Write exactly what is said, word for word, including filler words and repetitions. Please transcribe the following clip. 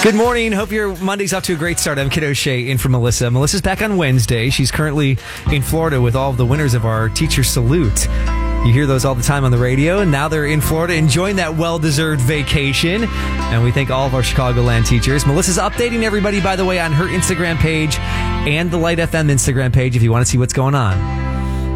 Good morning. Hope your Monday's off to a great start. I'm Kid O'Shea in for Melissa. Melissa's back on Wednesday. She's currently in Florida with all of the winners of our Teacher Salute. You hear those all the time on the radio, and now they're in Florida enjoying that well-deserved vacation. And we thank all of our Chicagoland teachers. Melissa's updating everybody, by the way, on her Instagram page and the Light F M Instagram page if you want to see what's going on.